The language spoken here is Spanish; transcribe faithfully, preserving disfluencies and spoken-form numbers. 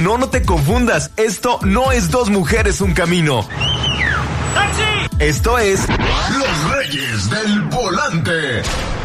no, no te confundas. Esto no es Dos Mujeres, un Camino. ¡Taxi! Esto es Los Reyes del Volante.